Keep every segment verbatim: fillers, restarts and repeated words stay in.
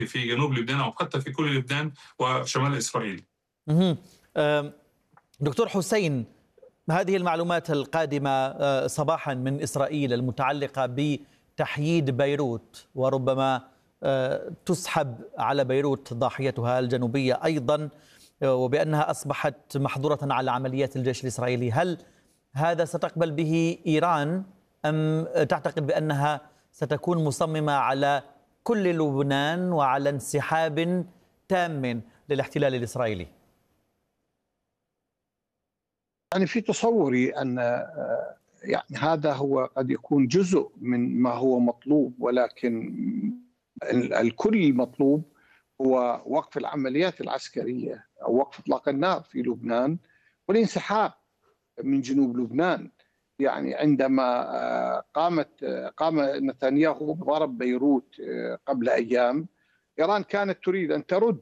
في جنوب لبنان أو حتى في كل لبنان وشمال إسرائيل. مهم. آم، دكتور حسين، هذه المعلومات القادمة آه، صباحا من إسرائيل المتعلقة بتحييد بيروت، وربما آه، تسحب على بيروت ضاحيتها الجنوبية أيضا، آه، وبأنها أصبحت محظورة على عمليات الجيش الإسرائيلي، هل هذا ستقبل به إيران أم تعتقد بأنها ستكون مصممة على كل لبنان وعلى انسحاب تام للاحتلال الإسرائيلي؟ يعني في تصوري أن آه، يعني هذا هو قد يكون جزء من ما هو مطلوب، ولكن ال- الكل المطلوب هو وقف العمليات العسكرية أو وقف إطلاق النار في لبنان والانسحاب من جنوب لبنان. يعني عندما آه، قامت آه، قام نتنياهو بضرب بيروت آه، قبل أيام، إيران كانت تريد أن ترد،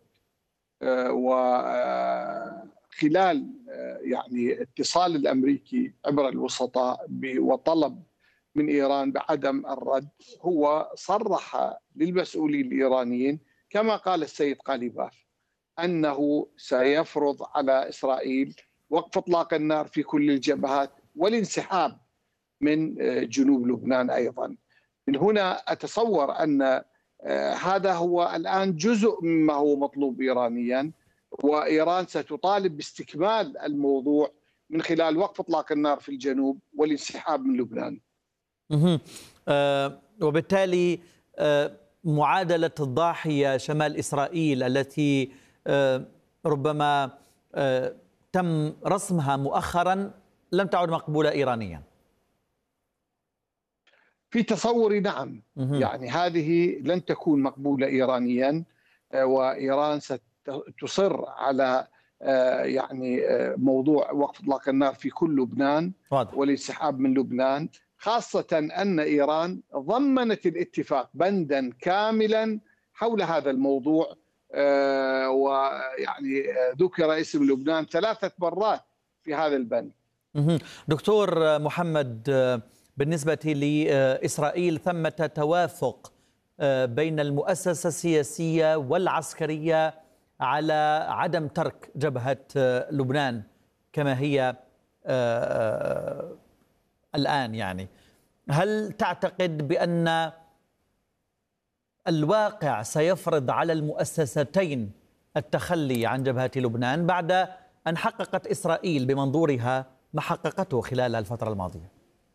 وخلال يعني اتصال الامريكي عبر الوسطاء وطلب من ايران بعدم الرد، هو صرح للمسؤولين الايرانيين كما قال السيد قاليباف انه سيفرض على اسرائيل وقف اطلاق النار في كل الجبهات والانسحاب من جنوب لبنان ايضا. من هنا اتصور ان آه، هذا هو الآن جزء مما هو مطلوب إيرانيا، وإيران ستطالب باستكمال الموضوع من خلال وقف إطلاق النار في الجنوب والانسحاب من لبنان. مهم. آه، وبالتالي آه، معادلة الضاحية شمال إسرائيل التي آه، ربما آه، تم رسمها مؤخرا لم تعد مقبولة إيرانيا. في تصوري نعم، مهم. يعني هذه لن تكون مقبولة إيرانيا، آه، وإيران ستصر على آه، يعني آه، موضوع وقف إطلاق النار في كل لبنان واضح. والانسحاب من لبنان، خاصة أن إيران ضمنت الاتفاق بندا كاملا حول هذا الموضوع، آه، ويعني آه، ذكر اسم لبنان ثلاثة مرات في هذا البند. مهم. دكتور محمد، آه، بالنسبة لإسرائيل ثمة توافق آه، بين المؤسسة السياسية والعسكرية على عدم ترك جبهة آه، لبنان كما هي آه، آه، الآن. يعني هل تعتقد بأن الواقع سيفرض على المؤسستين التخلي عن جبهة لبنان بعد أن حققت إسرائيل بمنظورها ما حققته خلال الفترة الماضية؟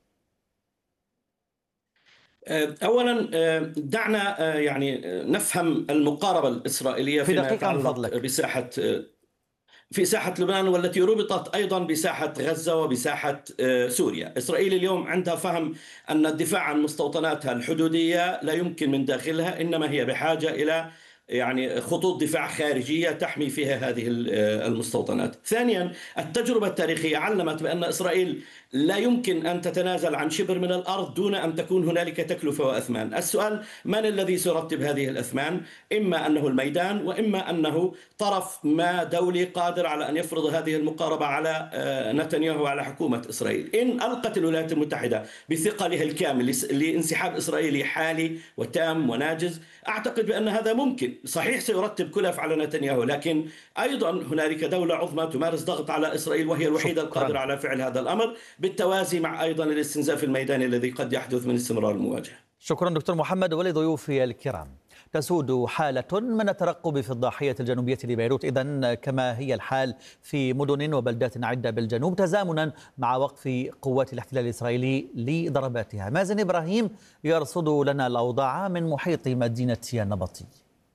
أولا دعنا يعني نفهم المقاربة الإسرائيلية في فيما دقيقة من يتعلق فضلك. بساحة في ساحة لبنان، والتي ربطت أيضا بساحة غزة وبساحة سوريا. إسرائيل اليوم عندها فهم أن الدفاع عن مستوطناتها الحدودية لا يمكن من داخلها، إنما هي بحاجة إلى يعني خطوط دفاع خارجية تحمي فيها هذه المستوطنات. ثانيا، التجربة التاريخية علمت بأن إسرائيل لا يمكن أن تتنازل عن شبر من الأرض دون أن تكون هنالك تكلفة وأثمان. السؤال: من الذي سيرتب هذه الأثمان؟ إما أنه الميدان، وإما أنه طرف ما دولي قادر على أن يفرض هذه المقاربة على نتنياهو وعلى حكومة إسرائيل. إن ألقت الولايات المتحدة بثقلها الكامل لانسحاب إسرائيلي حالي وتام وناجز، أعتقد بأن هذا ممكن. صحيح سيرتب كلف على نتنياهو، لكن أيضا هنالك دولة عظمى تمارس ضغط على إسرائيل، وهي الوحيدة شكراً. القادرة على فعل هذا الأمر، بالتوازي مع أيضا الاستنزاف الميداني الذي قد يحدث من استمرار المواجهة. شكرا دكتور محمد. ولضيوفي الكرام، تسود حالة من الترقب في الضاحية الجنوبية لبيروت، إذن كما هي الحال في مدن وبلدات عدة بالجنوب، تزامنا مع وقف قوات الاحتلال الإسرائيلي لضرباتها. مازن إبراهيم يرصد لنا الأوضاع من محيط مدينة النبطي.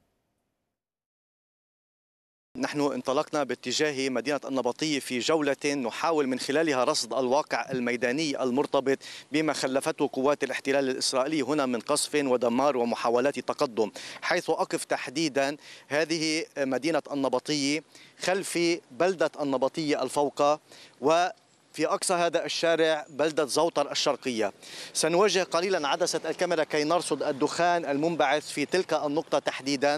نحن انطلقنا باتجاه مدينة النبطية في جولة نحاول من خلالها رصد الواقع الميداني المرتبط بما خلفته قوات الاحتلال الإسرائيلي هنا من قصف ودمار ومحاولات تقدم. حيث أقف تحديدا هذه مدينة النبطية خلف بلدة النبطية الفوقة، و في أقصى هذا الشارع بلدة زوطر الشرقية. سنوجه قليلا عدسة الكاميرا كي نرصد الدخان المنبعث في تلك النقطة تحديدا.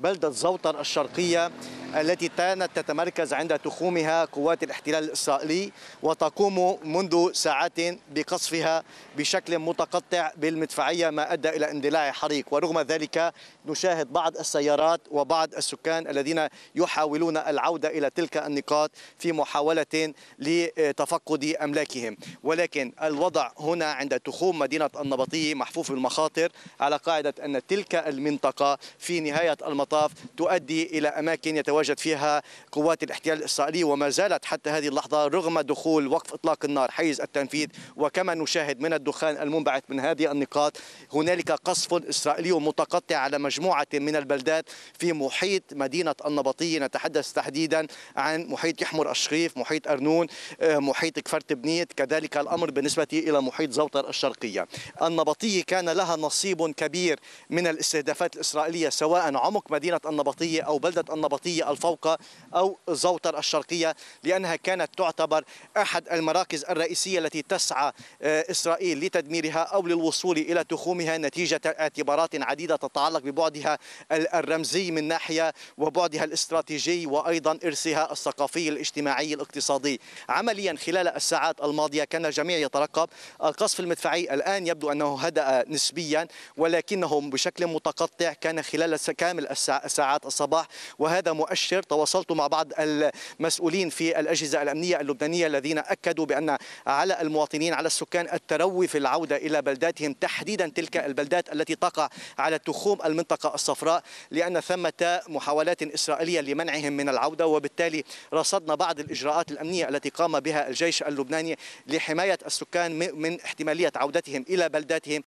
بلدة زوطر الشرقية التي كانت تتمركز عند تخومها قوات الاحتلال الإسرائيلي، وتقوم منذ ساعات بقصفها بشكل متقطع بالمدفعية ما أدى إلى اندلاع حريق. ورغم ذلك نشاهد بعض السيارات وبعض السكان الذين يحاولون العودة إلى تلك النقاط في محاولة لتفقد أملاكهم، ولكن الوضع هنا عند تخوم مدينة النبطية محفوف بالمخاطر، على قاعدة أن تلك المنطقة في نهاية المطاف تؤدي إلى أماكن يتواجد فيها قوات الاحتلال الإسرائيلي، وما زالت حتى هذه اللحظة رغم دخول وقف إطلاق النار حيز التنفيذ وكما نشاهد من الدخان المنبعث من هذه النقاط هنالك قصف إسرائيلي متقطع على مجموعة من البلدات في محيط مدينة النبطية. نتحدث تحديدا عن محيط يحمر الشريف، محيط أرنون، محيط كفرت بنيت، كذلك الأمر بالنسبة إلى محيط زوطر الشرقية. النبطية كان لها نصيب كبير من الاستهدافات الإسرائيلية سواء عمق مدينة النبطية أو بلدة النبطية الفوقة أو زوطر الشرقية، لأنها كانت تعتبر أحد المراكز الرئيسية التي تسعى إسرائيل لتدميرها أو للوصول إلى تخومها نتيجة اعتبارات عديدة تتعلق ببعدها الرمزي من ناحية وبعدها الاستراتيجي وأيضا إرثها الثقافي الاجتماعي الاقتصادي. عمليا خلال الساعات الماضية كان الجميع يترقب القصف المدفعي، الآن يبدو أنه هدأ نسبيا ولكنه بشكل متقطع كان خلال كامل ساعات الصباح، وهذا مؤشر. تواصلت مع بعض المسؤولين في الأجهزة الأمنية اللبنانية الذين أكدوا بأن على المواطنين على السكان التروي في العودة إلى بلداتهم، تحديدا تلك البلدات التي تقع على تخوم المنطقة الصفراء، لأن ثمة محاولات إسرائيلية لمنعهم من العودة، وبالتالي رصدنا بعض الإجراءات الأمنية التي قام بها الجيش اللبناني لحماية السكان من احتمالية عودتهم إلى بلداتهم.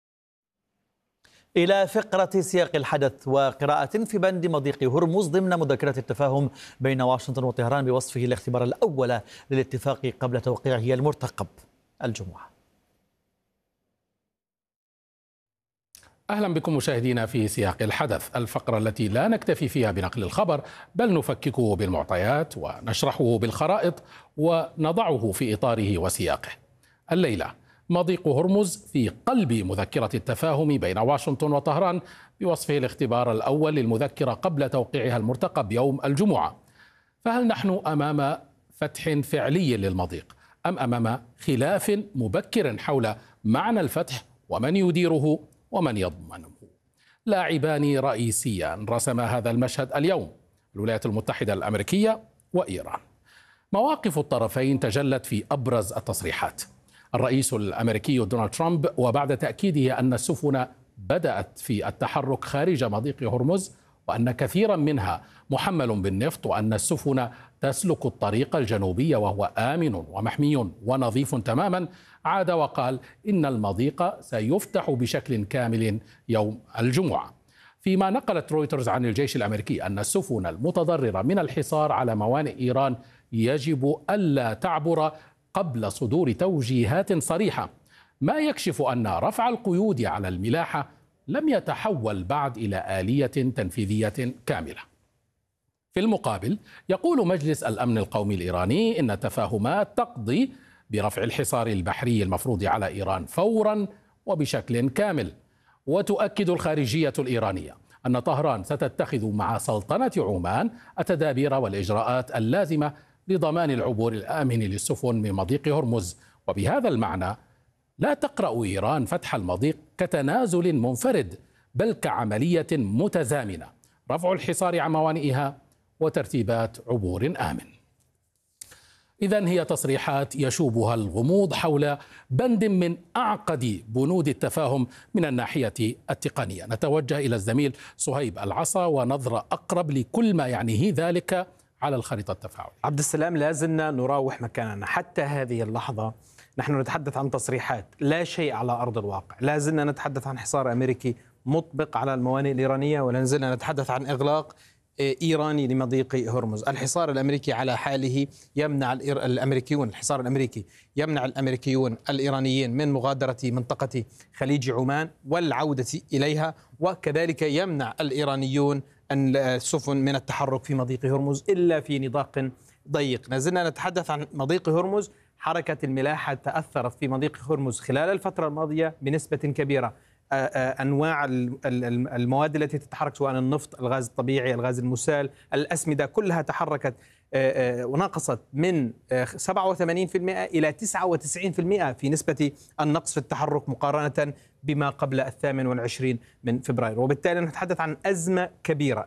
إلى فقرة سياق الحدث وقراءة في بند مضيق هرمز ضمن مذكرة التفاهم بين واشنطن وطهران بوصفه الاختبار الأول للاتفاق قبل توقيعه المرتقب الجمعة. أهلا بكم مشاهدينا في سياق الحدث، الفقرة التي لا نكتفي فيها بنقل الخبر بل نفككه بالمعطيات ونشرحه بالخرائط ونضعه في إطاره وسياقه. الليلة مضيق هرمز في قلب مذكرة التفاهم بين واشنطن وطهران بوصفه الاختبار الأول للمذكرة قبل توقيعها المرتقب يوم الجمعة. فهل نحن أمام فتح فعلي للمضيق أم أمام خلاف مبكر حول معنى الفتح ومن يديره ومن يضمنه؟ لاعبان رئيسيان رسما هذا المشهد اليوم، الولايات المتحدة الأمريكية وإيران. مواقف الطرفين تجلت في أبرز التصريحات. الرئيس الأمريكي دونالد ترامب وبعد تأكيده أن السفن بدأت في التحرك خارج مضيق هرمز وأن كثيرا منها محمل بالنفط وأن السفن تسلك الطريق الجنوبي وهو آمن ومحمي ونظيف تماما، عاد وقال إن المضيق سيفتح بشكل كامل يوم الجمعة. فيما نقلت رويترز عن الجيش الأمريكي أن السفن المتضررة من الحصار على موانئ إيران يجب ألا تعبر قبل صدور توجيهات صريحة، ما يكشف أن رفع القيود على الملاحة لم يتحول بعد إلى آلية تنفيذية كاملة. في المقابل يقول مجلس الأمن القومي الإيراني إن التفاهمات تقضي برفع الحصار البحري المفروض على إيران فورا وبشكل كامل. وتؤكد الخارجية الإيرانية أن طهران ستتخذ مع سلطنة عمان التدابير والإجراءات اللازمة لضمان العبور الآمن للسفن من مضيق هرمز. وبهذا المعنى لا تقرأ إيران فتح المضيق كتنازل منفرد بل كعملية متزامنة، رفع الحصار عن موانئها وترتيبات عبور آمن. إذن هي تصريحات يشوبها الغموض حول بند من أعقد بنود التفاهم من الناحية التقنية. نتوجه إلى الزميل صهيب العصا ونظرة أقرب لكل ما يعنيه ذلك على الخريطة التفاعلية. عبد السلام، لازلنا نراوح مكاننا حتى هذه اللحظة. نحن نتحدث عن تصريحات، لا شيء على أرض الواقع. لازلنا نتحدث عن حصار أمريكي مطبق على الموانئ الإيرانية، ولا زلنا نتحدث عن إغلاق إيراني لمضيق هرمز. الحصار الأمريكي على حاله يمنع الأمريكيون الحصار الأمريكي يمنع الأمريكيون الإيرانيين من مغادرة منطقة خليج عمان والعودة إليها، وكذلك يمنع الإيرانيون السفن من التحرك في مضيق هرمز إلا في نطاق ضيق. نزلنا نتحدث عن مضيق هرمز. حركة الملاحة تأثرت في مضيق هرمز خلال الفترة الماضية بنسبة كبيرة. أنواع المواد التي تتحرك، سواء النفط، الغاز الطبيعي، الغاز المسال، الأسمدة، كلها تحركت ونقصت من سبعة وثمانين بالمئة إلى تسعة وتسعين بالمئة في نسبة النقص في التحرك مقارنة بما قبل الثامن والعشرين من فبراير. وبالتالي نتحدث عن أزمة كبيرة.